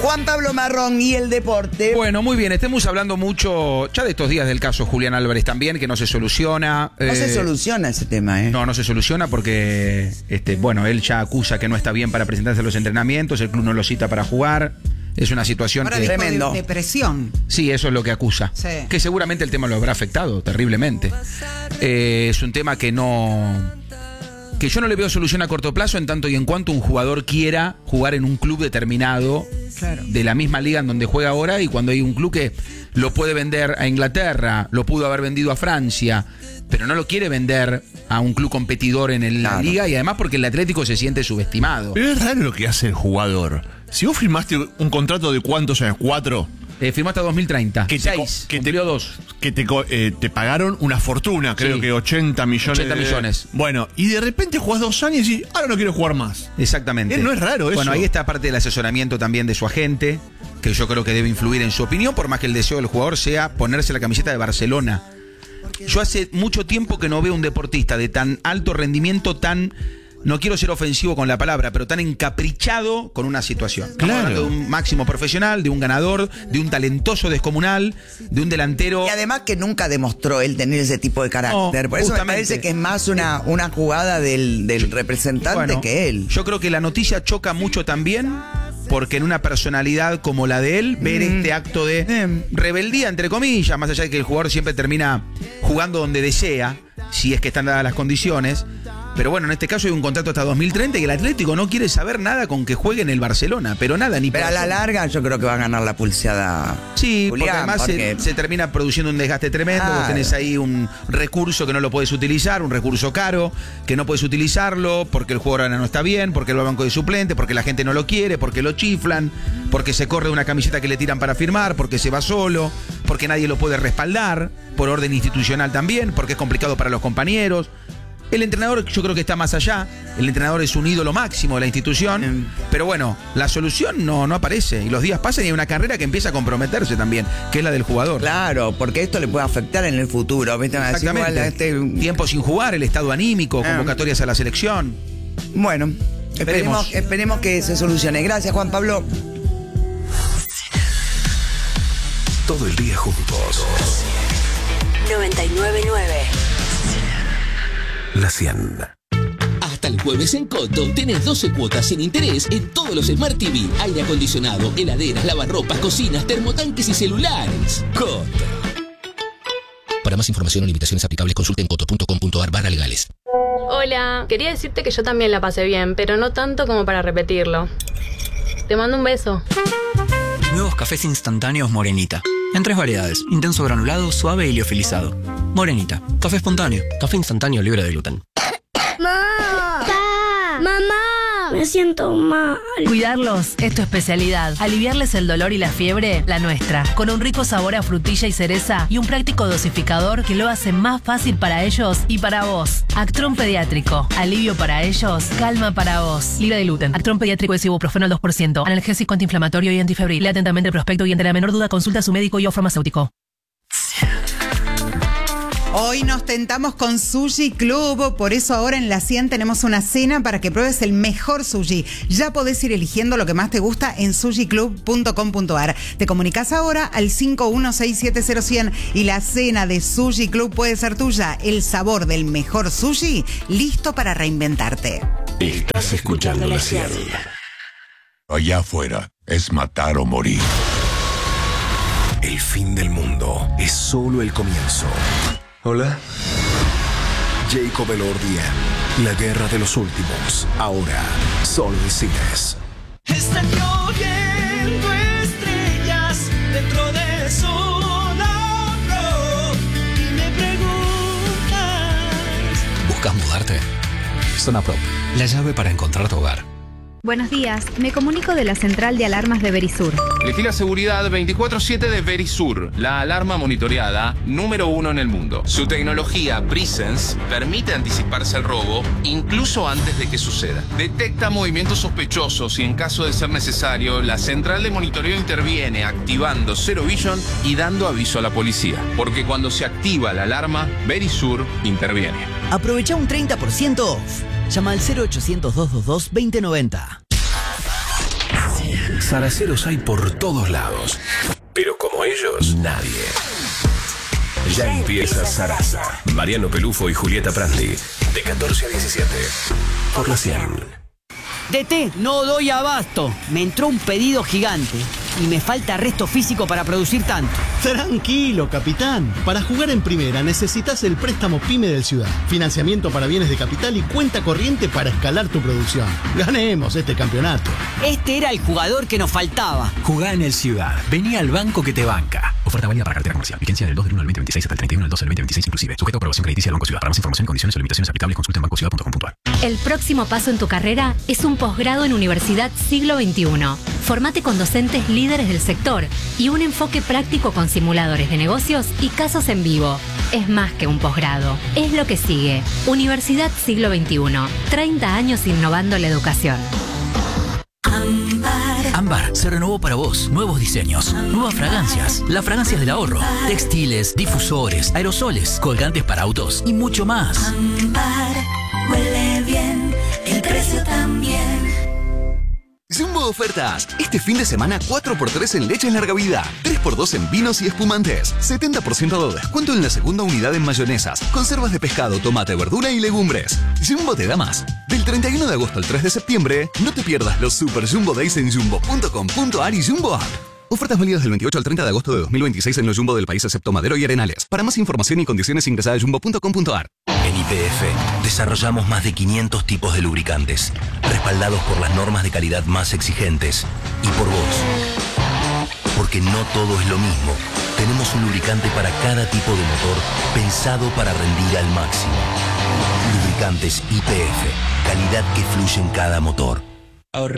Juan Pablo Marrón y el deporte. Bueno, muy bien, estemos hablando mucho ya de estos días del caso Julián Álvarez también, que no se soluciona. No se soluciona ese tema, ¿eh? No se soluciona porque, bueno, él ya acusa que no está bien para presentarse a los entrenamientos, el club no lo cita para jugar. Es una situación ahora que... Tremendo. de presión. Sí, eso es lo que acusa. Sí. Que seguramente el tema lo habrá afectado terriblemente. Es un tema que yo no le veo solución a corto plazo en tanto y en cuanto un jugador quiera jugar en un club determinado, Claro. de la misma liga en donde juega ahora, y cuando hay un club que lo puede vender a Inglaterra, lo pudo haber vendido a Francia, pero no lo quiere vender a un club competidor en la liga, y además porque el Atlético se siente subestimado. Pero es raro lo que hace el jugador. Si vos firmaste un contrato de ¿cuántos años? 4. Firmó hasta 2030. Que 6, cumplió 2. Que te pagaron una fortuna, creo Sí. que 80 millones. 80 millones. Bueno, y de repente jugás 2 años y ahora no quiero jugar más. Exactamente. No es raro eso. Bueno, ahí está parte del asesoramiento también de su agente, que yo creo que debe influir en su opinión, por más que el deseo del jugador sea ponerse la camiseta de Barcelona. Yo hace mucho tiempo que no veo un deportista de tan alto rendimiento, tan... No quiero ser ofensivo con la palabra, pero tan encaprichado con una situación. Estamos hablando de un máximo profesional, de un ganador, de un talentoso descomunal, de un delantero... Y además que nunca demostró él tener ese tipo de carácter. No, por eso me justamente. parece que es más una jugada del representante Bueno, que él. Yo creo que la noticia choca mucho también porque en una personalidad como la de él, ver este acto de rebeldía, entre comillas, más allá de que el jugador siempre termina jugando donde desea, si es que están dadas las condiciones. Pero bueno, en este caso hay un contrato hasta 2030 y el Atlético no quiere saber nada con que juegue en el Barcelona, pero nada, ni Pero a la larga yo creo que va a ganar la pulseada. Sí, Julián, porque además se termina produciendo un desgaste tremendo. Claro. Vos tenés ahí un recurso que no lo puedes utilizar, un recurso caro, que no puedes utilizarlo porque el jugador ahora no está bien, porque lo banco de suplente, porque la gente no lo quiere, porque lo chiflan, porque se corre una camiseta que le tiran para firmar, porque se va solo, porque nadie lo puede respaldar, por orden institucional también, porque es complicado para los compañeros. El entrenador yo creo que está más allá. El entrenador es un ídolo máximo de la institución. Pero bueno, la solución no aparece. Y los días pasan y hay una carrera que empieza a comprometerse también, que es la del jugador. Claro, porque esto le puede afectar en el futuro. ¿Viste? Exactamente. Tiempo sin jugar, el estado anímico, convocatorias a la selección. Bueno, esperemos que se solucione. Gracias, Juan Pablo. Todo el día juntos. 99.9. La 100. Hasta el jueves en Coto tenés 12 cuotas sin interés en todos los Smart TV, aire acondicionado, heladeras, lavarropas, cocinas, termotanques y celulares. Coto. Para más información o limitaciones aplicables consulte en coto.com.ar/legales. Hola, quería decirte que yo también la pasé bien, pero no tanto como para repetirlo. Te mando un beso. Nuevos cafés instantáneos Morenita. En 3 variedades: intenso granulado, suave y liofilizado. Morenita, café espontáneo, café instantáneo libre de gluten. ¡Mamá! Me siento mal. Cuidarlos es tu especialidad. Aliviarles el dolor y la fiebre, la nuestra. Con un rico sabor a frutilla y cereza y un práctico dosificador que lo hace más fácil para ellos y para vos. Actron Pediátrico. Alivio para ellos, calma para vos. Libre de gluten. Actron Pediátrico es ibuprofeno al 2%. Analgésico antiinflamatorio y antifebril. Lea atentamente el prospecto y ante la menor duda consulta a su médico y o farmacéutico. Hoy nos tentamos con Sushi Club, por eso ahora en La 100 tenemos una cena para que pruebes el mejor sushi. Ya podés ir eligiendo lo que más te gusta en sushiclub.com.ar. Te comunicas ahora al 51670100 y la cena de Sushi Club puede ser tuya. El sabor del mejor sushi, listo para reinventarte. Estás escuchando La 100. Allá afuera es matar o morir. El fin del mundo es solo el comienzo. Hola. Jacob Elordi en La Guerra de los Últimos. Ahora, solo en cines. Están lloviendo estrellas dentro de Zona Pro. Y me preguntas: ¿Buscas mudarte? Zona Pro, la llave para encontrar tu hogar. Buenos días, me comunico de la central de alarmas de Verisur. Elegí la seguridad 24/7 de Verisur, la alarma monitoreada número 1 en el mundo. Su tecnología Presence permite anticiparse al robo incluso antes de que suceda. Detecta movimientos sospechosos y en caso de ser necesario, la central de monitoreo interviene activando Zero Vision y dando aviso a la policía. Porque cuando se activa la alarma, Verisur interviene. Aprovecha un 30% off. Llama al 0800 222 2090. Zaraceros hay por todos lados, pero como ellos, nadie. Ya empieza Zaraza. Mariano Pelufo y Julieta Prandi, de 14 a 17, por la 100. DT, no doy abasto. Me entró un pedido gigante y me falta resto físico para producir tanto. Tranquilo, capitán. Para jugar en primera necesitas el préstamo PYME del Ciudad. Financiamiento para bienes de capital y cuenta corriente para escalar tu producción. Ganemos este campeonato. Este era el jugador que nos faltaba. Jugá en el Ciudad. Vení al banco que te banca. Oferta válida para cartera comercial. Vigencia del 2 del 1 al 2026 hasta el 31 del 2 del 2026 inclusive. Sujeto a aprobación crediticia del Banco Ciudad. Para más información y condiciones o limitaciones aplicables consulta en bancociudad.com.ar. El próximo paso en tu carrera es un posgrado en Universidad Siglo XXI. Formate con docentes líderes del sector y un enfoque práctico con simuladores de negocios y casos en vivo. Es más que un posgrado, es lo que sigue. Universidad Siglo XXI. 30 años innovando la educación. Ámbar se renovó para vos. Nuevos diseños, nuevas fragancias, las fragancias del ahorro, textiles, difusores, aerosoles, colgantes para autos y mucho más. Ámbar huele bien, el precio también. Jumbo Ofertas. Este fin de semana 4x3 en leche en larga vida, 3x2 en vinos y espumantes, 70% de descuento en la segunda unidad en mayonesas, conservas de pescado, tomate, verdura y legumbres. Jumbo te da más. Del 31 de agosto al 3 de septiembre, no te pierdas los Super Jumbo Days en jumbo.com.ar y Jumbo App. Ofertas válidas del 28 al 30 de agosto de 2026 en los Jumbo del país excepto Madero y Arenales. Para más información y condiciones ingresa a jumbo.com.ar. En YPF desarrollamos más de 500 tipos de lubricantes, respaldados por las normas de calidad más exigentes y por vos. Porque no todo es lo mismo. Tenemos un lubricante para cada tipo de motor pensado para rendir al máximo. Lubricantes YPF, calidad que fluye en cada motor.